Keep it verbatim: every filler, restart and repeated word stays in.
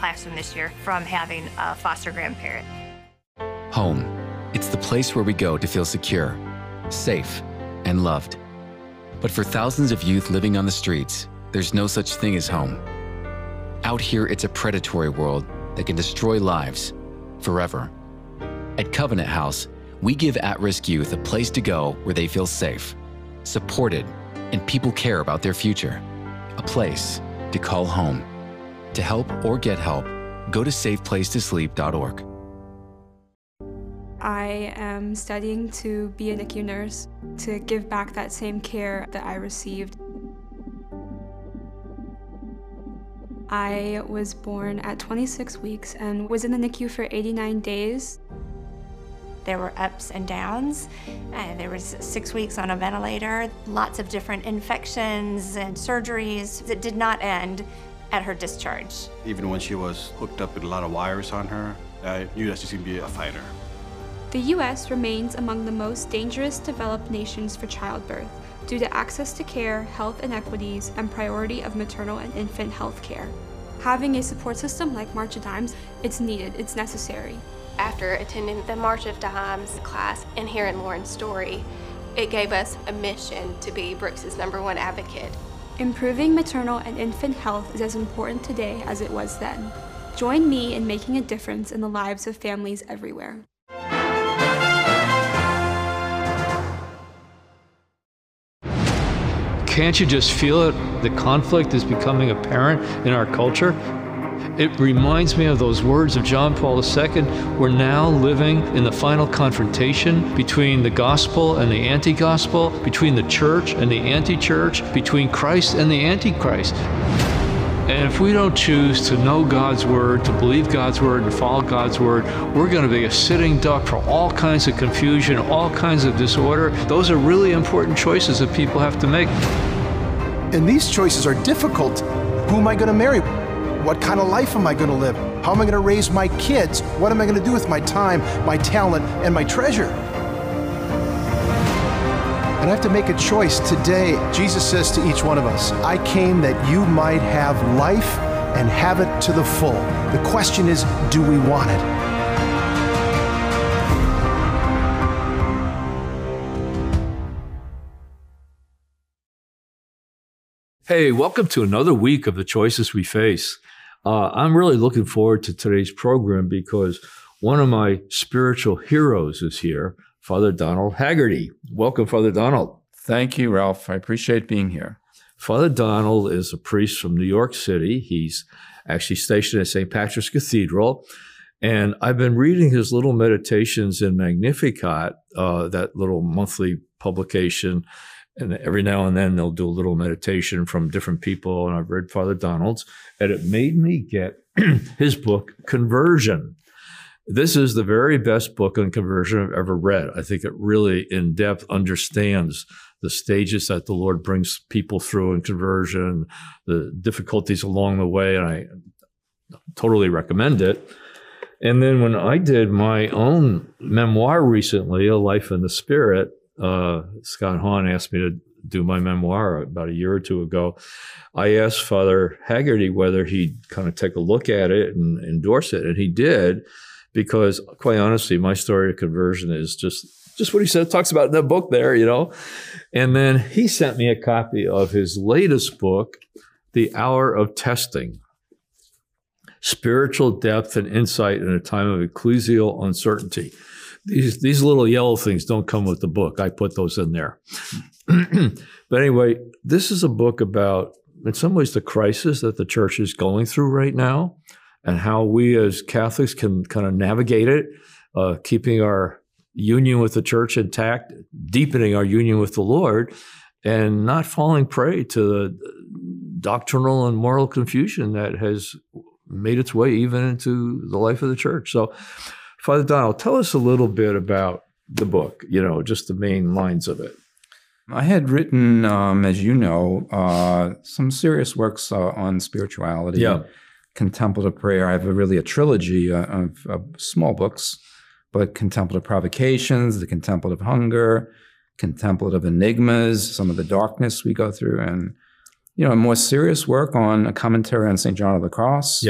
classroom this year from having a foster grandparent. Home. It's the place where we go to feel secure, safe, and loved. But for thousands of youth living on the streets, there's no such thing as home. Out here, it's a predatory world that can destroy lives forever. At Covenant House, we give at-risk youth a place to go where they feel safe, supported, and people care about their future. A place to call home. To help or get help, go to safe place to sleep dot org. I am studying to be a N I C U nurse, to give back that same care that I received. I was born at twenty-six weeks and was in the N I C U for eighty-nine days. There were ups and downs. Uh, there was six weeks on a ventilator, lots of different infections and surgeries that did not end at her discharge. Even when she was hooked up with a lot of wires on her, I knew that she was going to be a fighter. The U S remains among the most dangerous developed nations for childbirth due to access to care, health inequities, and priority of maternal and infant health care. Having a support system like March of Dimes, it's needed, it's necessary. After attending the March of Dimes class and hearing Lauren's story, it gave us a mission to be Brooks's number one advocate. Improving maternal and infant health is as important today as it was then. Join me in making a difference in the lives of families everywhere. Can't you just feel it? The conflict is becoming apparent in our culture. It reminds me of those words of John Paul the Second. We're now living in the final confrontation between the gospel and the anti-gospel, between the church and the anti-church, between Christ and the antichrist. And if we don't choose to know God's word, to believe God's word, and follow God's word, we're going to be a sitting duck for all kinds of confusion, all kinds of disorder. Those are really important choices that people have to make. And these choices are difficult. Who am I going to marry? What kind of life am I going to live? How am I going to raise my kids? What am I going to do with my time, my talent, and my treasure? And I have to make a choice today. Jesus says to each one of us, I came that you might have life and have it to the full. The question is, do we want it? Hey, welcome to another week of The Choices We Face. Uh, I'm really looking forward to today's program because one of my spiritual heroes is here, Father Donald Haggerty. Welcome, Father Donald. Thank you, Ralph. I appreciate being here. Father Donald is a priest from New York City. He's actually stationed at Saint Patrick's Cathedral. And I've been reading his little meditations in Magnificat, uh, that little monthly publication. And every now and then they'll do a little meditation from different people. And I've read Father Donald's, and it made me get his book, Conversion. This is the very best book on conversion I've ever read. I think it really in depth understands the stages that the Lord brings people through in conversion, the difficulties along the way. And I totally recommend it. And then when I did my own memoir recently, A Life in the Spirit, Uh, Scott Hahn asked me to do my memoir about a year or two ago. I asked Father Haggerty whether he'd kind of take a look at it and endorse it, and he did, because quite honestly, my story of conversion is just just what he said, talks about in that book there, you know. And then he sent me a copy of his latest book, The Hour of Testing, Spiritual Depth and Insight in a Time of Ecclesial Uncertainty. These these little yellow things don't come with the book. I put those in there. But anyway, this is a book about, in some ways, the crisis that the church is going through right now and how we as Catholics can kind of navigate it, uh, keeping our union with the church intact, deepening our union with the Lord, and not falling prey to the doctrinal and moral confusion that has made its way even into the life of the church. So, Father Donald, tell us a little bit about the book, you know, just the main lines of it. I had written, um, as you know, uh, some serious works uh, on spirituality, yeah. contemplative prayer. I have a, really a trilogy uh, of, of small books, but Contemplative Provocations, The Contemplative Hunger, Contemplative Enigmas, some of the darkness we go through, and, you know, a more serious work on a commentary on Saint John of the Cross. Yeah.